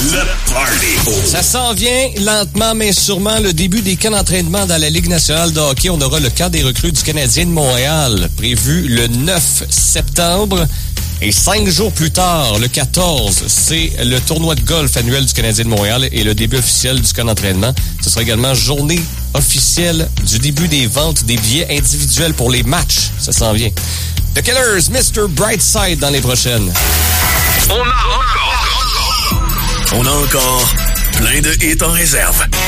Le Party. Ça s'en vient lentement mais sûrement le début des camps d'entraînement dans la Ligue nationale de hockey. On aura le camp des recrues du Canadien de Montréal prévu le 9 septembre. Et 5 jours plus tard, le 14, c'est le tournoi de golf annuel du Canadien de Montréal et le début officiel du camp d'entraînement. Ce sera également journée officielle du début des ventes des billets individuels pour les matchs. Ça s'en vient. The Killers, Mr. Brightside dans les prochaines. On a encore plein de hits en réserve.